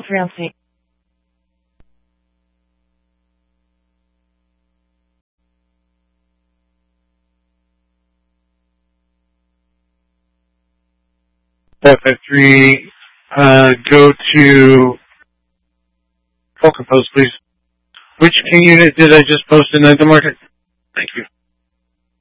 Realty. FF3, go to Focus Post, please. Which King unit did I just post in the market? Thank you.